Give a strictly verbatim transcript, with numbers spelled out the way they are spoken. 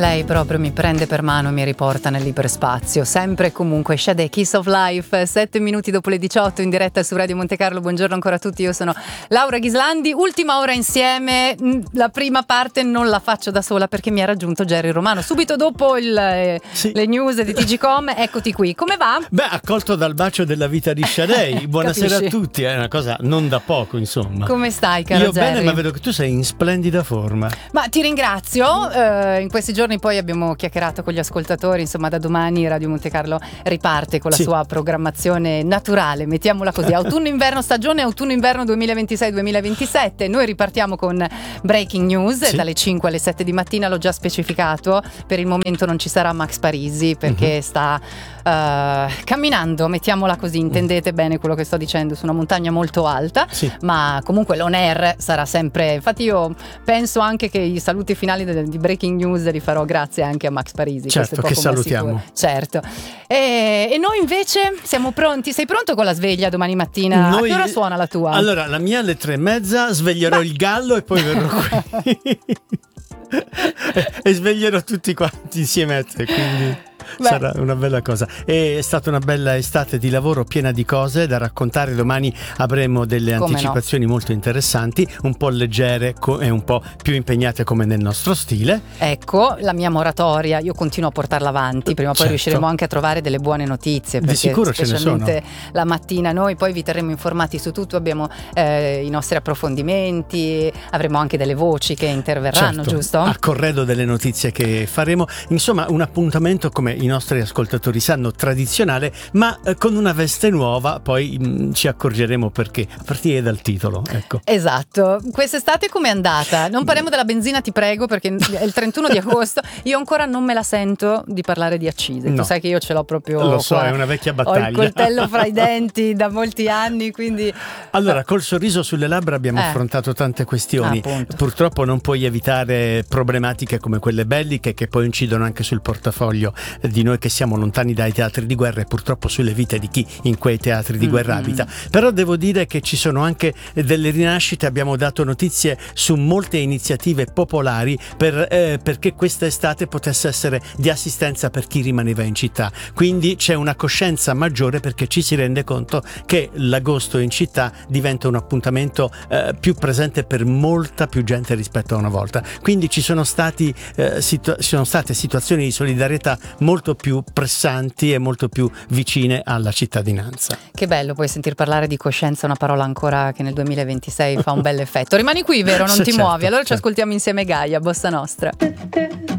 Lei proprio mi prende per mano e mi riporta nell'iperspazio, sempre e comunque. Sade, Kiss of Life, sette minuti dopo le diciotto in diretta su Radio Monte Carlo. Buongiorno ancora a tutti, io sono Laura Ghislandi, ultima ora insieme. La prima parte non la faccio da sola perché mi ha raggiunto Jerry Romano subito dopo il, eh, sì. le news di T G Com. Eccoti qui, come va? Beh, accolto dal bacio della vita di Sade. Buonasera a tutti, è una cosa non da poco, insomma. Come stai, caro Io Jerry? Bene, ma vedo che tu sei in splendida forma. Ma ti ringrazio, eh, in questi giorni poi abbiamo chiacchierato con gli ascoltatori, insomma da domani Radio Monte Carlo riparte con la sì. sua programmazione naturale, mettiamola così, autunno-inverno, stagione autunno-inverno duemilaventisei duemilaventisette. Noi ripartiamo con breaking news sì. dalle cinque alle sette di mattina, l'ho già specificato, per il momento non ci sarà Max Parisi perché uh-huh. sta uh, camminando, mettiamola così, intendete uh-huh. bene quello che sto dicendo, su una montagna molto alta, sì. ma comunque l'on air sarà sempre, infatti io penso anche che i saluti finali di, di breaking news li farò grazie anche a Max Parisi. Certo, che salutiamo. Certo. E, e noi invece siamo pronti? Sei pronto con la sveglia domani mattina? Noi... A che ora suona la tua? Allora, la mia alle tre e mezza, sveglierò Ma... il gallo e poi verrò qui. e, e sveglierò tutti quanti insieme a te, quindi... Beh. Sarà una bella cosa. È stata una bella estate di lavoro piena di cose da raccontare. Domani avremo delle come anticipazioni no. molto interessanti, un po' leggere e un po' più impegnate come nel nostro stile. Ecco, la mia moratoria io continuo a portarla avanti. Prima o poi certo. riusciremo anche a trovare delle buone notizie, perché di sicuro ce ne sono. La mattina noi poi vi terremo informati su tutto. Abbiamo eh, i nostri approfondimenti, avremo anche delle voci che interverranno, certo. giusto? A corredo delle notizie che faremo. Insomma, un appuntamento, come i nostri ascoltatori sanno, tradizionale, ma eh, con una veste nuova. Poi mh, ci accorgeremo perché, a partire dal titolo, ecco. Esatto. Quest'estate com'è andata? Non parliamo della benzina, ti prego, perché è il trentuno di agosto. Io ancora non me la sento di parlare di accise. No. Tu sai che io ce l'ho proprio. Lo so, qua. È una vecchia battaglia. Ho il coltello fra i denti da molti anni, quindi. Allora, col sorriso sulle labbra abbiamo eh. affrontato tante questioni. Ah, purtroppo non puoi evitare problematiche come quelle belliche, che poi incidono anche sul portafoglio di noi che siamo lontani dai teatri di guerra e purtroppo sulle vite di chi in quei teatri di guerra mm-hmm. abita. Però devo dire che ci sono anche delle rinascite. Abbiamo dato notizie su molte iniziative popolari per, eh, perché questa estate potesse essere di assistenza per chi rimaneva in città. Quindi c'è una coscienza maggiore, perché ci si rende conto che l'agosto in città diventa un appuntamento eh, più presente per molta più gente rispetto a una volta. Quindi ci sono stati eh, situ- ci sono state situazioni di solidarietà molto più pressanti e molto più vicine alla cittadinanza. Che bello poi sentir parlare di coscienza, una parola ancora che nel duemilaventisei fa un bel effetto. Rimani qui, vero? Non sì, ti certo, muovi. Allora certo. ci ascoltiamo insieme Gaia, Bossa Nostra.